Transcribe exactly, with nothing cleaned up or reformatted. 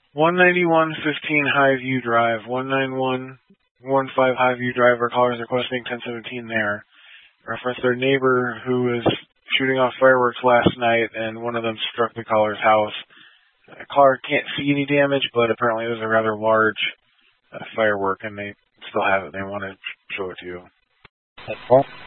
one ninety-one fifteen Highview Drive, one nine one one five Highview Drive. Our callers requesting ten seventeen there. Reference their neighbor who was shooting off fireworks last night, and one of them struck the caller's house. The caller can't see any damage, but apparently it was a rather large uh, firework, and they still have it. They want to show it to you. That's all.